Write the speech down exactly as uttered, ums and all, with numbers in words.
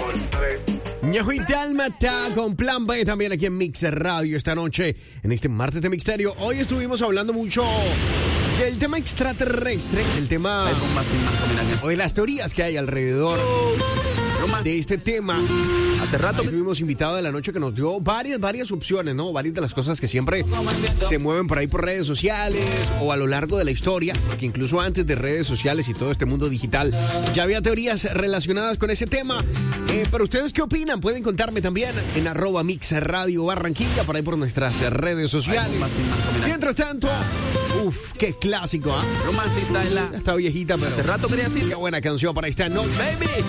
Ñejo y Dálmata con Plan B también aquí en Mixer Radio esta noche, en este martes de Misterio. Hoy estuvimos hablando mucho del tema extraterrestre, del tema o de las teorías que hay alrededor de este tema. Hace rato tuvimos invitado de la noche que nos dio varias, varias opciones, ¿no? Varias de las cosas que siempre se mueven por ahí por redes sociales o a lo largo de la historia, porque incluso antes de redes sociales y todo este mundo digital ya había teorías relacionadas con ese tema. Eh, pero ¿ustedes qué opinan? Pueden contarme también en arroba Mixer Radio Barranquilla, por ahí por nuestras redes sociales. Mientras tanto, uff, qué clásico, ¿ah? Romántica en la... Está viejita, pero hace rato quería decir qué buena canción para esta noche. Baby.